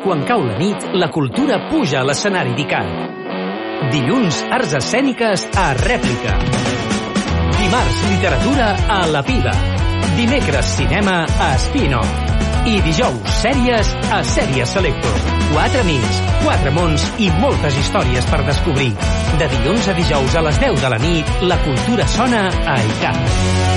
quan cau la nit, la cultura puja a l'escenari d'ICAT. Dilluns, arts escèniques a Rèplica. Dimarts, literatura a La Piga. Dimecres, cinema a Spin-Off. I dijous, sèries a Sèries Selecto. 4 amics, 4 mons i moltes històries per descobrir. De dilluns a dijous a les 10 de la nit, la cultura sona a ICAT.